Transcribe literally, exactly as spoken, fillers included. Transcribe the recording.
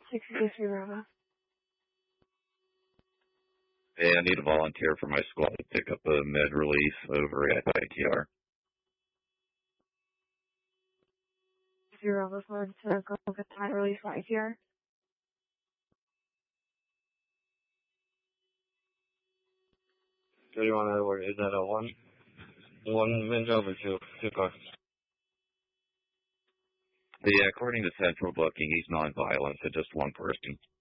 sixty-three Bravo. Hey, I need a volunteer for my squad to pick up a med release over at I T R. Zero Bravo to go with time release right here. thirty-one Edward, is that a one? One minute over two, two cars. Yeah, according to Central Booking, he's non-violent, so just one person.